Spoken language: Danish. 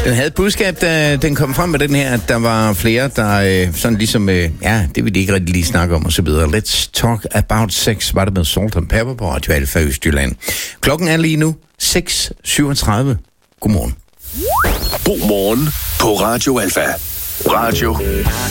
Den havde et budskab, da den kom frem med den her, at der var flere, der sådan ligesom, det vil de ikke rigtig lige snakke om og så videre. Let's talk about sex, var det med Salt and Pepper på Radio Alfa Østjylland. Klokken er lige nu 6:37. Godmorgen. God morgen på Radio Alfa. Radio